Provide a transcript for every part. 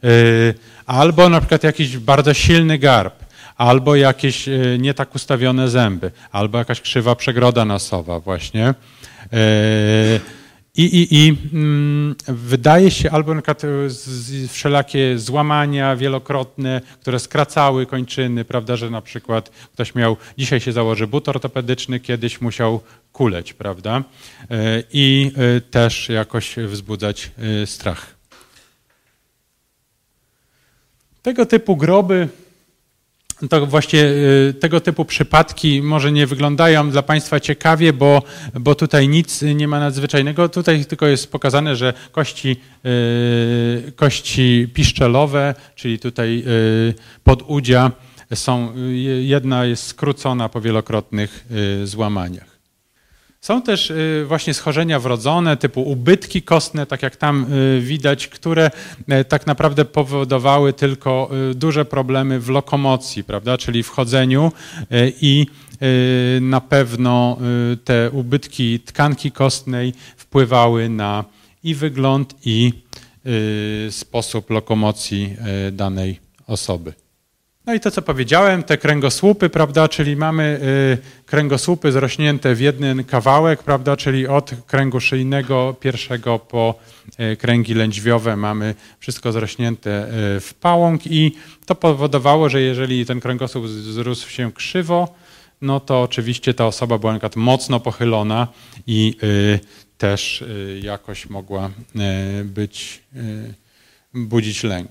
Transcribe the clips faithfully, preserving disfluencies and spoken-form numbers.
albo na przykład jakiś bardzo silny garb, albo jakieś nie tak ustawione zęby, albo jakaś krzywa przegroda nosowa właśnie. I, i, i mm, wydaje się, albo na przykład z, z wszelakie złamania wielokrotne, które skracały kończyny, prawda, że na przykład ktoś miał, dzisiaj się założy but ortopedyczny, kiedyś musiał kuleć, prawda, i też jakoś wzbudzać strach. Tego typu groby, to właśnie tego typu przypadki może nie wyglądają dla Państwa ciekawie, bo, bo tutaj nic nie ma nadzwyczajnego. Tutaj tylko jest pokazane, że kości, kości piszczelowe, czyli tutaj podudzia, są, jedna jest skrócona po wielokrotnych złamaniach. Są też właśnie schorzenia wrodzone, typu ubytki kostne, tak jak tam widać, które tak naprawdę powodowały tylko duże problemy w lokomocji, prawda, czyli w chodzeniu i na pewno te ubytki tkanki kostnej wpływały na i wygląd, i sposób lokomocji danej osoby. No i to, co powiedziałem, te kręgosłupy, prawda, czyli mamy kręgosłupy zrośnięte w jeden kawałek, prawda, czyli od kręgu szyjnego pierwszego po kręgi lędźwiowe mamy wszystko zrośnięte w pałąk i to powodowało, że jeżeli ten kręgosłup zrósł się krzywo, no to oczywiście ta osoba była na przykład mocno pochylona i też jakoś mogła być, budzić lęk.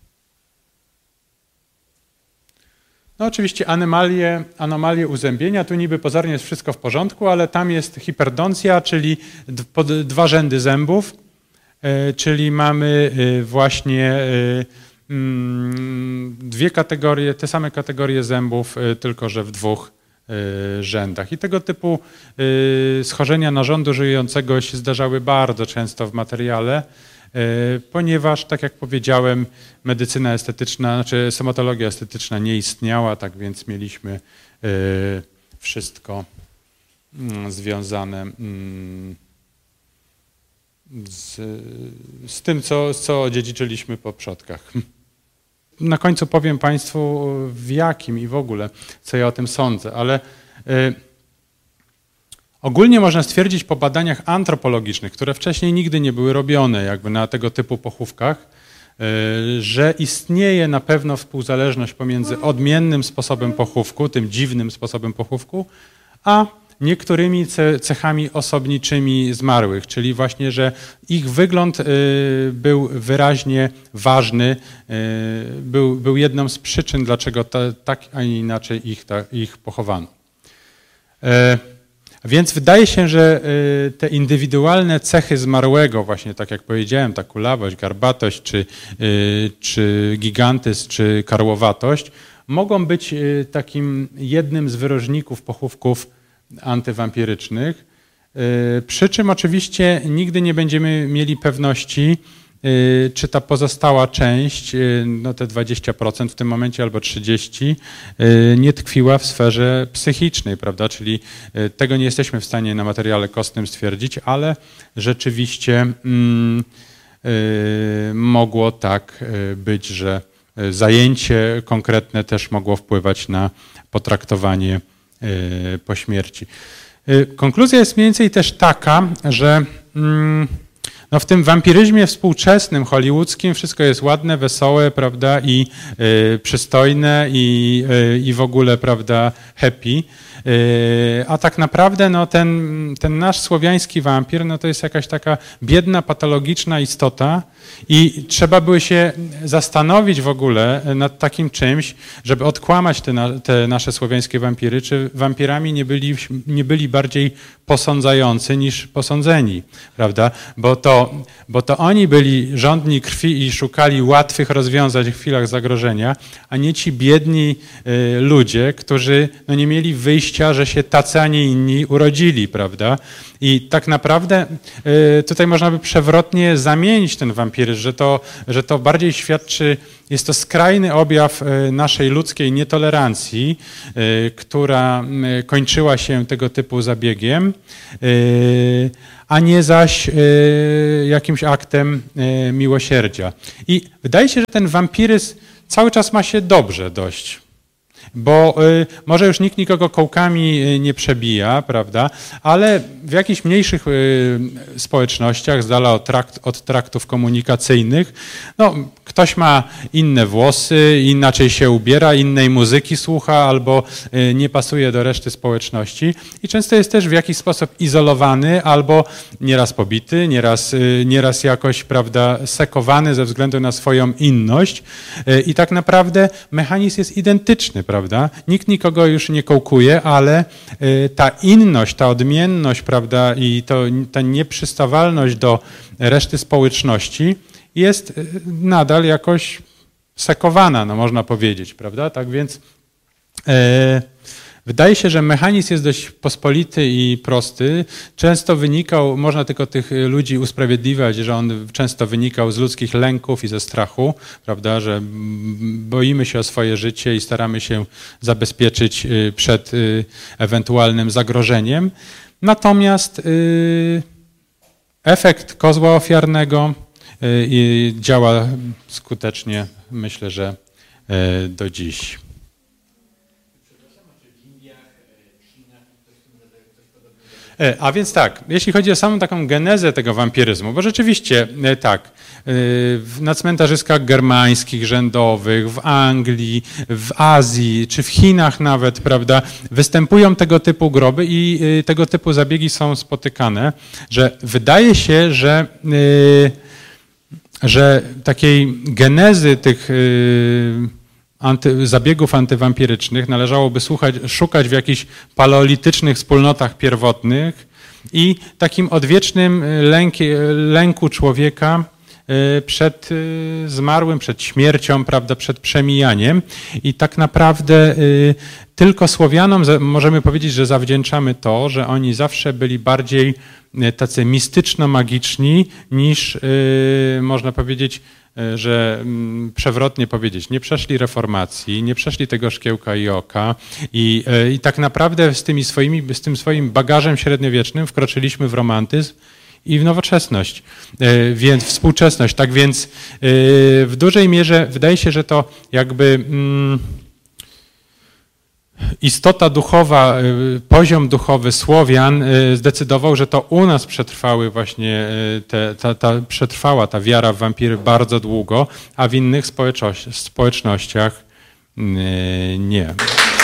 No oczywiście anomalie, anomalie uzębienia, tu niby pozornie jest wszystko w porządku, ale tam jest hiperdoncja, czyli dwa rzędy zębów, czyli mamy właśnie dwie kategorie, te same kategorie zębów, tylko że w dwóch rzędach. I tego typu schorzenia narządu żyjącego się zdarzały bardzo często w materiale, ponieważ, tak jak powiedziałem, medycyna estetyczna, znaczy stomatologia estetyczna nie istniała, tak więc mieliśmy wszystko związane z, z tym, co, co odziedziczyliśmy po przodkach. Na końcu powiem Państwu, w jakim i w ogóle, co ja o tym sądzę, ale ogólnie można stwierdzić po badaniach antropologicznych, które wcześniej nigdy nie były robione jakby na tego typu pochówkach, że istnieje na pewno współzależność pomiędzy odmiennym sposobem pochówku, tym dziwnym sposobem pochówku, a niektórymi cechami osobniczymi zmarłych, czyli właśnie, że ich wygląd był wyraźnie ważny, był, był jedną z przyczyn, dlaczego tak, a nie inaczej ich, ich pochowano. Więc wydaje się, że te indywidualne cechy zmarłego, właśnie tak jak powiedziałem, ta kulawość, garbatość, czy, czy gigantyzm, czy karłowatość, mogą być takim jednym z wyróżników pochówków antywampirycznych. Przy czym oczywiście nigdy nie będziemy mieli pewności, czy ta pozostała część, no te dwadzieścia procent w tym momencie albo trzydzieści procent, nie tkwiła w sferze psychicznej, prawda? Czyli tego nie jesteśmy w stanie na materiale kostnym stwierdzić, ale rzeczywiście mm, y, mogło tak być, że zajęcie konkretne też mogło wpływać na potraktowanie y, po śmierci. Y, konkluzja jest mniej więcej też taka, że mm, no w tym wampiryzmie współczesnym, hollywoodzkim wszystko jest ładne, wesołe, prawda, i y, przystojne i, y, i w ogóle, prawda, happy. Y, a tak naprawdę no, ten, ten nasz słowiański wampir no, to jest jakaś taka biedna, patologiczna istota i trzeba by się zastanowić w ogóle nad takim czymś, żeby odkłamać te, na, te nasze słowiańskie wampiry, czy wampirami nie byli, nie byli bardziej posądzający niż posądzeni, prawda? Bo to, bo to oni byli żądni krwi i szukali łatwych rozwiązań w chwilach zagrożenia, a nie ci biedni y, ludzie, którzy no, nie mieli wyjścia, że się tacy, a nie inni urodzili, prawda? I tak naprawdę y, tutaj można by przewrotnie zamienić ten wampiryzm, że to, że to bardziej świadczy, jest to skrajny objaw naszej ludzkiej nietolerancji, która kończyła się tego typu zabiegiem, a nie zaś jakimś aktem miłosierdzia. I wydaje się, że ten wampiryzm cały czas ma się dobrze dość. Bo y, może już nikt nikogo kołkami y, nie przebija, prawda, ale w jakichś mniejszych y, społecznościach, z dala od, trakt, od traktów komunikacyjnych, no, ktoś ma inne włosy, inaczej się ubiera, innej muzyki słucha albo y, nie pasuje do reszty społeczności i często jest też w jakiś sposób izolowany albo nieraz pobity, nieraz, y, nieraz jakoś, prawda, sekowany ze względu na swoją inność y, i tak naprawdę mechanizm jest identyczny, prawda. Prawda? Nikt nikogo już nie kołkuje, ale y, ta inność, ta odmienność, prawda, i to, ta nieprzystawalność do reszty społeczności jest y, nadal jakoś sekowana, no można powiedzieć, prawda? Tak więc y, wydaje się, że mechanizm jest dość pospolity i prosty. Często wynikał, można tylko tych ludzi usprawiedliwiać, że on często wynikał z ludzkich lęków i ze strachu, prawda, że boimy się o swoje życie i staramy się zabezpieczyć przed ewentualnym zagrożeniem. Natomiast efekt kozła ofiarnego działa skutecznie, myślę, że do dziś. A więc tak, jeśli chodzi o samą taką genezę tego wampiryzmu, bo rzeczywiście tak, na cmentarzyskach germańskich, rzędowych, w Anglii, w Azji czy w Chinach nawet, prawda, występują tego typu groby i tego typu zabiegi są spotykane, że wydaje się, że, że takiej genezy tych Anty, zabiegów antywampirycznych należałoby słuchać, szukać w jakichś paleolitycznych wspólnotach pierwotnych i takim odwiecznym lęki, lęku człowieka przed zmarłym, przed śmiercią, prawda, przed przemijaniem. I tak naprawdę tylko Słowianom możemy powiedzieć, że zawdzięczamy to, że oni zawsze byli bardziej tacy mistyczno-magiczni niż, można powiedzieć, że przewrotnie powiedzieć, nie przeszli reformacji, nie przeszli tego szkiełka i oka i, i tak naprawdę z, tymi swoimi, z tym swoim bagażem średniowiecznym wkroczyliśmy w romantyzm i w nowoczesność, więc współczesność. Tak więc w dużej mierze wydaje się, że to jakby istota duchowa, poziom duchowy Słowian zdecydował, że to u nas przetrwały właśnie, te, ta, ta, przetrwała ta wiara w wampiry bardzo długo, a w innych społecznościach nie.